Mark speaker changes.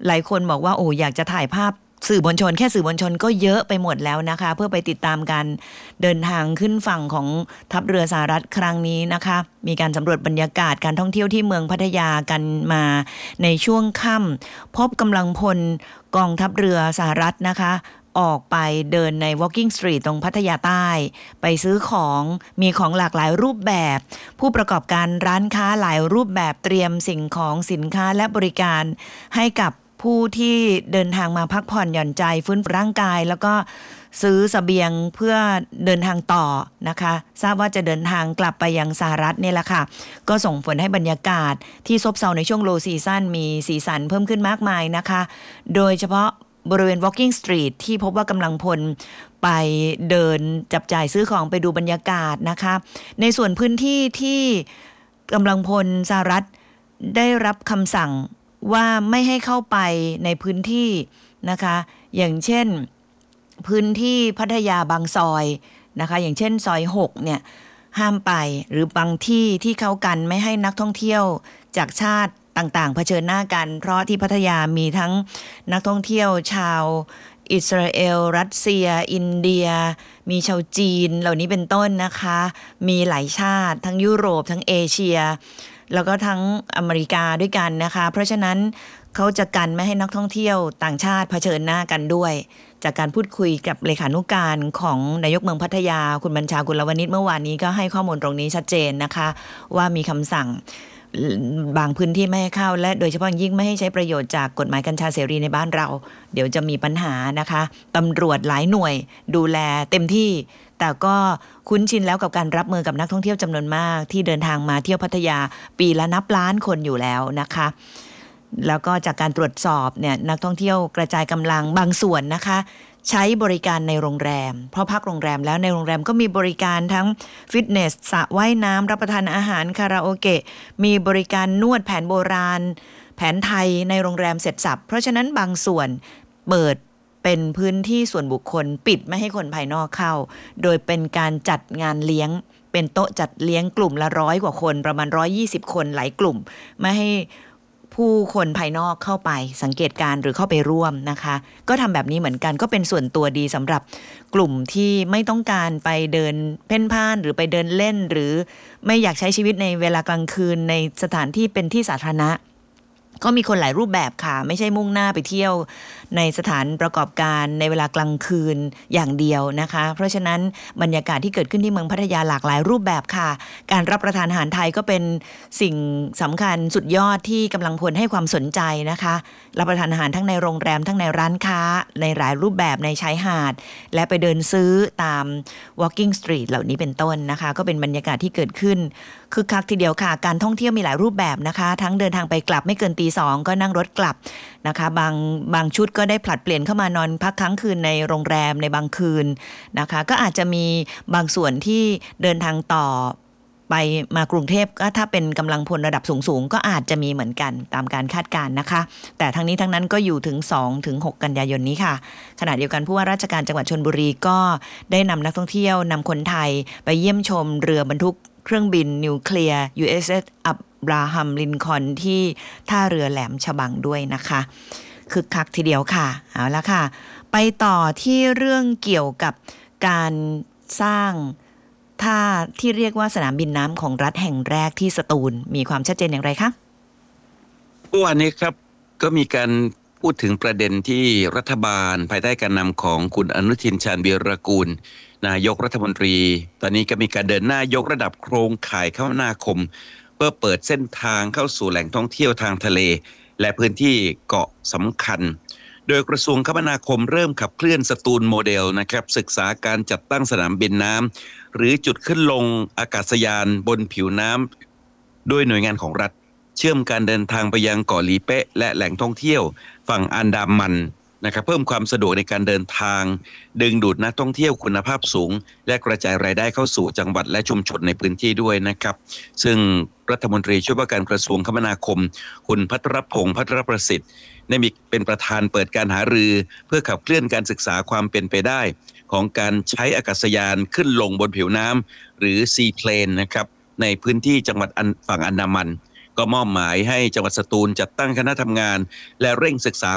Speaker 1: หลายคนบอกว่าโอ้อยากจะถ่ายภาพสื่อมวลชนแค่สื่อมวลชนก็เยอะไปหมดแล้วนะคะเพื่อไปติดตามการเดินทางขึ้นฝั่งของทัพเรือสหรัฐครั้งนี้นะคะมีการสำรวจบรรยากาศการท่องเที่ยวที่เมืองพัทยากันมาในช่วงค่ำพบกำลังพลกองทัพเรือสหรัฐนะคะออกไปเดินใน Walking Street ตรงพัทยาใต้ไปซื้อของมีของหลากหลายรูปแบบผู้ประกอบการร้านค้าหลายรูปแบบเตรียมสิ่งของสินค้าและบริการให้กับผู้ที่เดินทางมาพักผ่อนหย่อนใจฟื้นฟูร่างกายแล้วก็ซื้อเสบียงเพื่อเดินทางต่อนะคะทราบว่าจะเดินทางกลับไปยังสหรัฐนี่แหละค่ะก็ส่งผลให้บรรยากาศที่ซบเซาในช่วงโลซีซั่นมีสีสันเพิ่มขึ้นมากมายนะคะโดยเฉพาะบริเวณ Walking Street ที่พบว่ากำลังพลไปเดินจับจ่ายซื้อของไปดูบรรยากาศนะคะในส่วนพื้นที่ที่กำลังพลสหรัฐได้รับคำสั่งว่าไม่ให้เข้าไปในพื้นที่นะคะอย่างเช่นพื้นที่พัทยาบางซอยนะคะอย่างเช่นซอย6เนี่ยห้ามไปหรือบางที่ที่เขากันไม่ให้นักท่องเที่ยวจากชาติต่างๆเผชิญหน้ากันเพราะที่พัทยามีทั้งนักท่องเที่ยวชาวอิสราเอลรัสเซียอินเดียมีชาวจีนเหล่านี้เป็นต้นนะคะมีหลายชาติทั้งยุโรปทั้งเอเชียแล้วก็ทั้งอเมริกาด้วยกันนะคะเพราะฉะนั้นเขาจะกันไม่ให้นักท่องเที่ยวต่างชาติเผชิญหน้ากันด้วยจากการพูดคุยกับเลขานุการของนายกเมืองพัทยาคุณบัญชากุลวณิชเมื่อวานนี้ก็ให้ข้อมูลตรงนี้ชัดเจนนะคะว่ามีคำสั่งบางพื้นที่ไม่ให้เข้าและโดยเฉพาะยิ่งไม่ให้ใช้ประโยชน์จากกฎหมายกัญชาเสรีในบ้านเราเดี๋ยวจะมีปัญหานะคะตำรวจหลายหน่วยดูแลเต็มที่แต่ก็คุ้นชินแล้วกับการรับมือกับนักท่องเที่ยวจำนวนมากที่เดินทางมาเที่ยวพัทยาปีละนับล้านคนอยู่แล้วนะคะแล้วก็จากการตรวจสอบเนี่ยนักท่องเที่ยวกระจายกำลังบางส่วนนะคะใช้บริการในโรงแรมเพราะพักโรงแรมแล้วในโรงแรมก็มีบริการทั้งฟิตเนสสระว่ายน้ำรับประทานอาหารคาราโอเกะมีบริการนวดแผนโบราณแผนไทยในโรงแรมเสร็จสรรพเพราะฉะนั้นบางส่วนเปิดเป็นพื้นที่ส่วนบุคคลปิดไม่ให้คนภายนอกเข้าโดยเป็นการจัดงานเลี้ยงเป็นโต๊ะจัดเลี้ยงกลุ่มละ100 กว่าคนประมาณ120 คนหลายกลุ่มไม่ให้ผู้คนภายนอกเข้าไปสังเกตการหรือเข้าไปร่วมนะคะก็ทำแบบนี้เหมือนกันก็เป็นส่วนตัวดีสำหรับกลุ่มที่ไม่ต้องการไปเดินเพ่นพ่านหรือไปเดินเล่นหรือไม่อยากใช้ชีวิตในเวลากลางคืนในสถานที่เป็นที่สาธารณะก็มีคนหลายรูปแบบค่ะไม่ใช่มุ่งหน้าไปเที่ยวในสถานประกอบการในเวลากลางคืนอย่างเดียวนะคะเพราะฉะนั้นบรรยากาศที่เกิดขึ้นที่เมืองพัทยาหลากหลายรูปแบบค่ะการรับประทานอาหารไทยก็เป็นสิ่งสำคัญสุดยอดที่กำลังพลให้ความสนใจนะคะรับประทานอาหารทั้งในโรงแรมทั้งในร้านค้าในหลายรูปแบบในชายหาดและไปเดินซื้อตาม Walking Street เหล่านี้เป็นต้นนะคะก็เป็นบรรยากาศที่เกิดขึ้นคึกคักทีเดียวค่ะการท่องเที่ยวมีหลายรูปแบบนะคะทั้งเดินทางไปกลับไม่เกินตี 2ก็นั่งรถกลับนะคะบางชุดก็ได้ผลัดเปลี่ยนเข้ามานอนพักค้างคืนในโรงแรมในบางคืนนะคะก็อาจจะมีบางส่วนที่เดินทางต่อไปมากรุงเทพก็ถ้าเป็นกำลังพลระดับสูงก็อาจจะมีเหมือนกันตามการคาดการณ์นะคะแต่ทั้งนี้ทั้งนั้นก็อยู่ถึง 2-6 กันยายนนี้ค่ะขณะเดียวกันผู้ว่าราชการจังหวัดชลบุรีก็ได้นำนักท่องเที่ยวนำคนไทยไปเยี่ยมชมเรือบรรทุกเครื่องบินนิวเคลียร์ USS อับราฮัมลินคอล์นที่ท่าเรือแหลมฉบังด้วยนะคะคึกคักทีเดียวค่ะเอาละค่ะไปต่อที่เรื่องเกี่ยวกับการสร้างท่าที่เรียกว่าสนามบินน้ำของรัฐแห่งแรกที่สตูลมีความชัดเจนอย่างไรคะ
Speaker 2: เมื่อวานนี้ครับก็มีการพูดถึงประเด็นที่รัฐบาลภายใต้การนำของคุณอนุทินชาญวีรกูลนายกรัฐมนตรีตอนนี้ก็มีการเดินหน้ายกระดับโครงข่ายคมนาคมเพื่อเปิดเส้นทางเข้าสู่แหล่งท่องเที่ยวทางทะเลและพื้นที่เกาะสำคัญโดยกระทรวงคมนาคมเริ่มขับเคลื่อนสตูลโมเดลนะครับศึกษาการจัดตั้งสนามบินน้ำหรือจุดขึ้นลงอากาศยานบนผิวน้ำโดยหน่วยงานของรัฐเชื่อมการเดินทางไปยังเกาะหลีเป๊ะและแหล่งท่องเที่ยวฝั่งอันดามันนะครับเพิ่มความสะดวกในการเดินทางดึงดูดนักท่องเที่ยวคุณภาพสูงและกระจายรายได้เข้าสู่จังหวัดและชุมชนในพื้นที่ด้วยนะครับซึ่งรัฐมนตรีช่วยว่าการกระทรวงคมนาคมคุณภัทรพงษ์ภัทรประสิทธิ์ได้มีเป็นประธานเปิดการหารือเพื่อขับเคลื่อนการศึกษาความเป็นไปได้ของการใช้อากาศยานขึ้นลงบนผิวน้ำหรือซีเพลนนะครับในพื้นที่จังหวัดฝั่งอันดามันก็มอบหมายให้จังหวัดสตูลจัดตั้งคณะทำงานและเร่งศึกษา